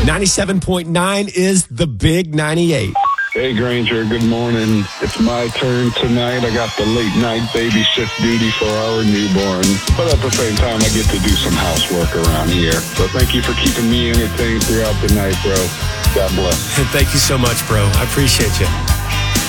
97.9 is the Big 98. Hey, Granger, good morning. It's my turn tonight. I got the late night baby shift duty for our newborn. But at the same time, I get to do some housework around here. So thank you for keeping me entertained throughout the night, bro. God bless. Thank you so much, bro. I appreciate you.